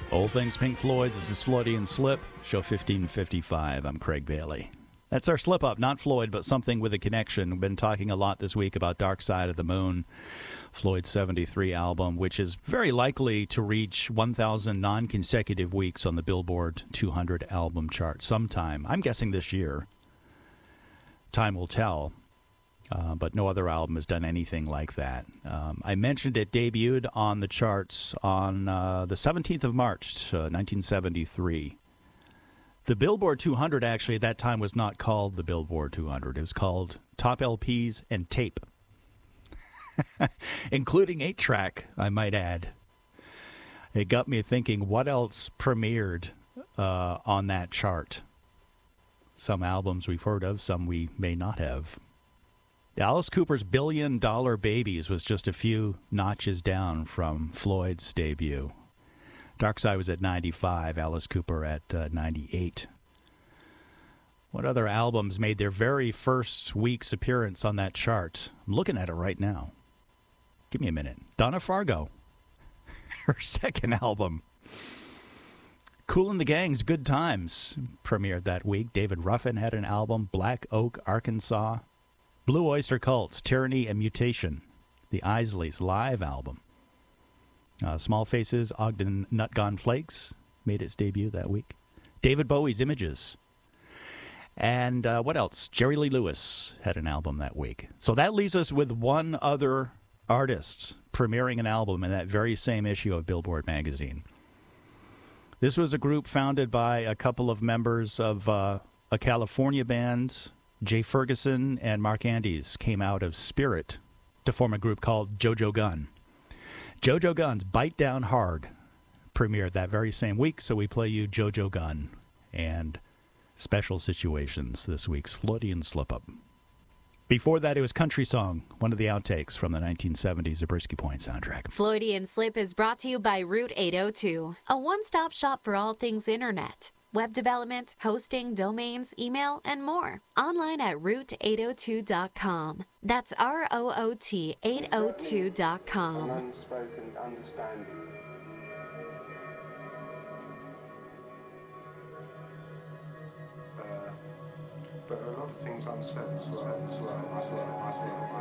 All things Pink Floyd. This is Floydian Slip, show 1555. I'm Craig Bailey. That's our slip up, not Floyd, but something with a connection. We've been talking a lot this week about Dark Side of the Moon, Floyd's 73 album, which is very likely to reach 1,000 non-consecutive weeks on the Billboard 200 album chart sometime. I'm guessing this year. Time will tell. But no other album has done anything like that. I mentioned it debuted on the charts on the 17th of March, 1973. The Billboard 200 actually at that time was not called the Billboard 200. It was called Top LPs and Tape, including 8-track, I might add. It got me thinking, what else premiered on that chart? Some albums we've heard of, some we may not have. Alice Cooper's $1 Billion Babies was just a few notches down from Floyd's debut. Dark Side was at 95, Alice Cooper at 98. What other albums made their very first week's appearance on that chart? I'm looking at it right now. Give me a minute. Donna Fargo, her second album. Kool and the Gang's Good Times premiered that week. David Ruffin had an album, Black Oak, Arkansas. Blue Oyster Cult's Tyranny and Mutation, the Isleys live album. Small Faces, Ogden Nutgon Flakes made its debut that week. David Bowie's Images. And what else? Jerry Lee Lewis had an album that week. So that leaves us with one other artist premiering an album in that very same issue of Billboard magazine. This was a group founded by a couple of members of a California band. Jay Ferguson and Mark Andes came out of Spirit to form a group called JoJo Gunn. JoJo Gunn's Bite Down Hard premiered that very same week, so we play you JoJo Gunn and Special Situations, this week's Floydian Slip-Up. Before that, it was Country Song, one of the outtakes from the 1970s Zabriskie Point soundtrack. Floydian Slip is brought to you by Route 802, a one-stop shop for all things internet. Web development, hosting, domains, email, and more. Online at root802.com. That's ROOT 802.com. Unspoken understanding. But there are a lot of things unsaid as well.